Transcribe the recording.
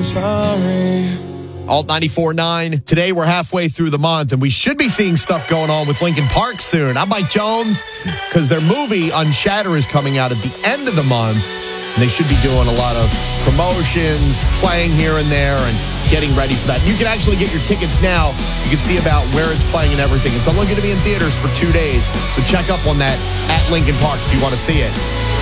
sorry. Alt 94.9. Today we're halfway through the month, and we should be seeing stuff going on with Linkin Park soon. I'm Mike Jones, because their movie Unshatter is coming out at the end of the month, and they should be doing a lot of promotions, playing here and there, and getting ready for that. You can actually get your tickets now. You can see about where it's playing and everything. It's only going to be in theaters for 2 days, so check up on that at Linkin Park if you want to see it.